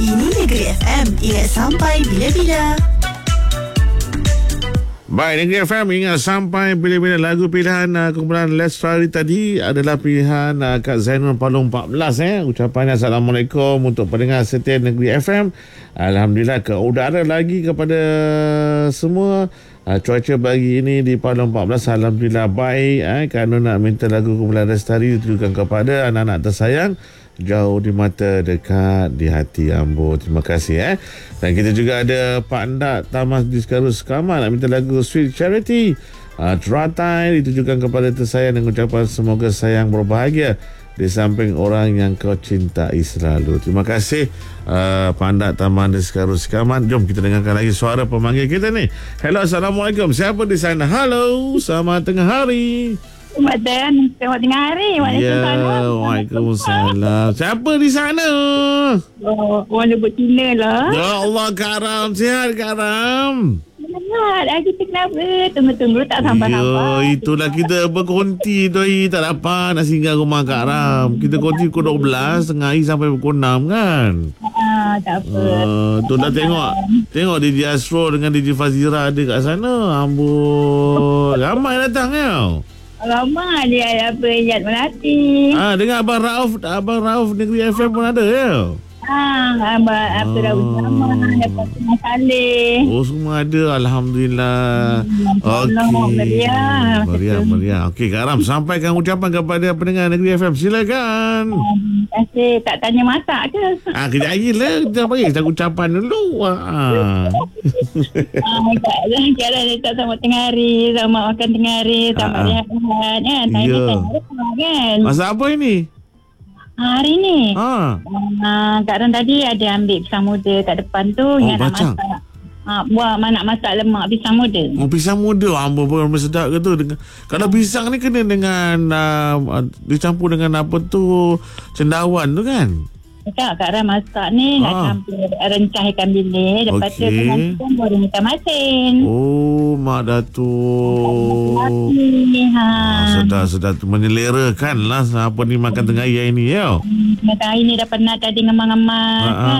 Ini Negeri FM. Ingat sampai bila-bila. Baik, Negeri FM ingat sampai bila-bila. Lagu pilihan kumpulan Lestari tadi adalah pilihan Kak Zainul Palung 14. Ucapannya Assalamualaikum untuk pendengar setia Negeri FM. Alhamdulillah ke udara lagi kepada semua. Cuaca pagi ini di Palung 14 Alhamdulillah baik. Kerana nak minta lagu kumpulan Lestari ditujukan kepada anak-anak tersayang, jauh di mata, dekat di hati Ambo. Terima kasih. Dan kita juga ada Pak Ndak Tamas Diskarus Kamal nak minta lagu Sweet Charity Teratai ditujukan kepada tersayang dengan ucapan semoga sayang berbahagia di samping orang yang kau cintai selalu. Terima kasih Pak Ndak Tamas Diskarus Kamal. Jom kita dengarkan lagi suara pemanggil kita ni. Hello, Assalamualaikum. Siapa di sana? Halo, selamat tengah hari. Selamat tengah hari. Waalaikumsalam. Siapa di sana? Orang lebut Cina lah. Ya Allah, Kak Ram. Sihat, Kak Ram? Sihat. Kita kenapa? Tunggu-tunggu tak sampai-sampai. Ya, itulah kita berkonti doi. Tak dapat nak singgah rumah Kak Ram. Kita konti pukul 12, tengah hari sampai pukul 6 kan? Tak apa. Tu dah tengok DJ Astro dengan DJ Fazira ada kat sana. Ambul. Ramai datang tau. Ramai dia apa Yat Melati. Dengan Abang Rauf Negeri FM pun ada ya. Abang Daud Sama, dapat Mas Saleh. Oh, semua ada. Alhamdulillah. Okey. Meriah. Okey, Kak Ram, sampaikan ucapan kepada pendengar Negeri FM. Silakan. Terima kasih. Tak tanya masak ke? Kejap lagi lah. Kita bagi kita ucapan dulu. Kalau dia tak selamat tengah hari, selamat makan tengah hari, selamat rehat-rehat kan. Tanya kan. Masak apa ini? Hari ni Kak Ran tadi ada ambil pisang muda kat depan tu. Yang nak masak buat nak masak lemak pisang muda. Pisang muda ambul pun sedap ke tu. Kalau pisang ni kena dengan dicampur dengan apa tu, cendawan tu kan? Tak, Kak Ran masak ni nak campur rencah ikan bilis. Lepas tu dengan goreng ikan masin. Oh, Mak Datuk. Sedap menyelerakan lah apa ni makan tengah hari ni ya. Makan hari ni dah penat tadi ngemas-ngemas kan.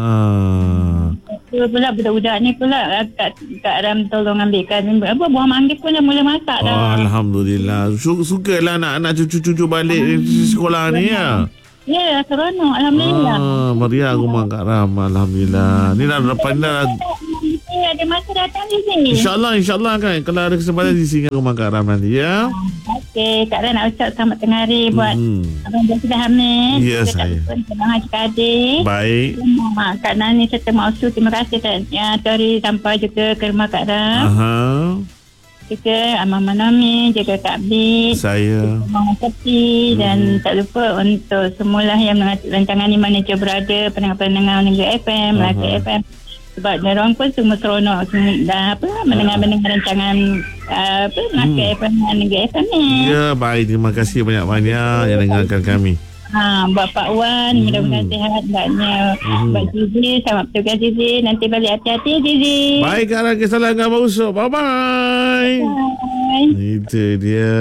Pula budak-budak ni pula Kak Ram tolong ambilkan buah manggis pun dah mula masak dah. Alhamdulillah. Sukalah anak-anak cucu-cucu balik sekolah ni ya. Ya, seronok. Alhamdulillah. Meriah rumah Kak Ram. Alhamdulillah. Ni dah pandai. Ada masa datang di sini. InsyaAllah kan. Kalau ada kesempatan di sini rumah Kak Ram nanti ya. Okey, Kak Ram nak ucap selamat tengah hari buat abang yang sudah hamil. Ya, saya. Terima kasih Kak Adik. Baik. Kak Nani serta Mak Usu, terima kasih Tori sampai juga ke rumah Kak Ram. Kita Mama Nomi, jaga Kak Bik, saya Mama Kati, dan tak lupa untuk semualah yang mengatur rancangan di mana je berada, pendengar-pendengar Negeri FM, Melaka FM. Sebab mereka pun semua seronok dah mendengar rancangan Melaka FM dan Negeri FM ni. Ya, baik, terima kasih banyak-banyak yang dengarkan kami. Buat Pak Wan, mudah-mudahan sihat. Buat Zizi, selamat bertugas Zizi. Nanti balik hati-hati Zizi. Baik, Kak, kesalahan kamu usuk. Bye-bye. Itu dia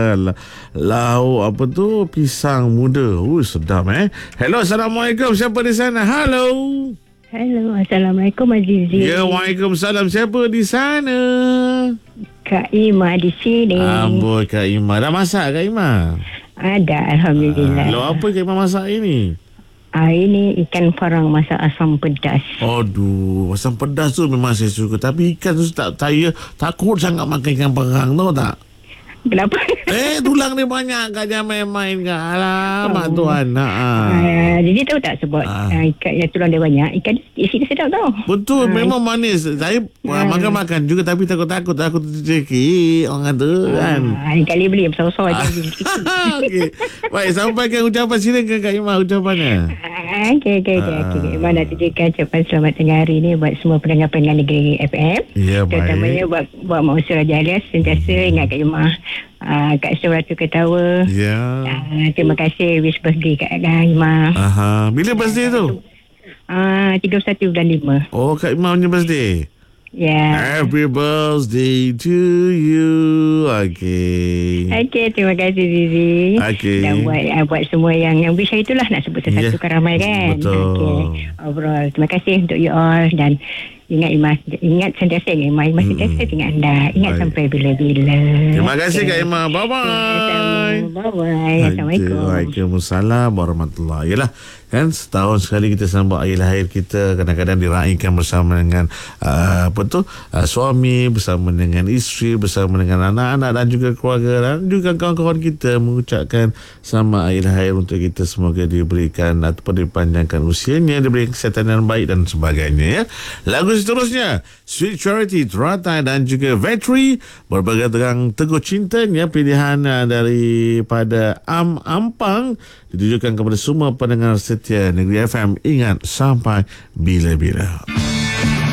lauk apa tu, pisang muda. Sedap Hello, Assalamualaikum. Siapa di sana? Halo, Assalamualaikum Azizi. Ya, Waalaikumsalam. Siapa di sana? Kak Ima di sini. Amboi, Kak Ima. Dah masak Kak Ima? Ada, Alhamdulillah. Lo apa Kak Ima masak ini? Ini ikan parang masak asam pedas. Aduh, asam pedas tu memang saya suka. Tapi ikan tu saya takut sangat makan ikan parang, tahu tak? Kenapa? Tulang dia banyak Kak, jangan main-main Kak. Alamak Tuhan. Jadi tahu tak sebab ikan yang tulang dia banyak, ikan isi dia sedap tau. Betul, memang manis. Saya makan-makan juga tapi takut-takut tercekik orang kata kan. Kali beli besar-besar je. Okey. Baik, sampaikan ucapan, silakan Kak Ima ucapannya. Okey. Mana tujukan ucapan selamat tengah hari ni buat semua pendengar-pendengar Negeri FM. Ya, baik. Terutamanya buat Mak Usul Raja Alias, sentiasa ingat Kak Ima. Kak Syur Ratu Ketawa. Ya. Terima kasih wish birthday Kak Ima. Bila birthday tu? 31 bulan 5. Oh, Kak Ima punya birthday. Ya. Happy birthday to you. Okey. Okey, terima kasih Zizi. Okey. Dan buat semua yang wish hari itulah nak sebut satu-satu kan ramai kan. Betul. Okey. Overall, terima kasih untuk you all dan ingat sentiasa Imah sentiasa dengan anda. Ingat Baik. sampai bila-bila. Terima kasih Kak Imah. Bye-bye. Bye-bye. Assalamualaikum. Waalaikumsalam warahmatullahi. Yalah, kan setahun sekali kita sambut hari lahir kita, kadang-kadang diraikan bersama dengan suami, bersama dengan isteri, bersama dengan anak-anak dan juga keluarga dan juga kawan-kawan kita, mengucapkan selamat hari lahir untuk kita. Semoga diberikan ataupun dipanjangkan usianya, diberikan kesihatan yang baik dan sebagainya ya. Lagu seterusnya Sweet Charity, Teratai dan juga Vetri, berbagai terang teguh cintanya, pilihan daripada Ampang ditujukan kepada semua pendengar setia Negeri FM. Ingat sampai bila-bila.